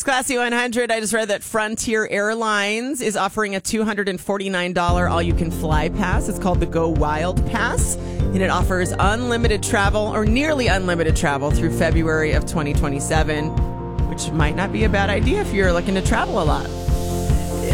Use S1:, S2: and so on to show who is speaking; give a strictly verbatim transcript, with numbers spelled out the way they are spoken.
S1: It's Classy one hundred. I just read that Frontier Airlines is offering a two hundred forty-nine dollars all-you-can-fly pass. It's called the Go Wild Pass, and it offers unlimited travel or nearly unlimited travel through February of twenty twenty-seven, which might not be a bad idea if you're looking to travel a lot.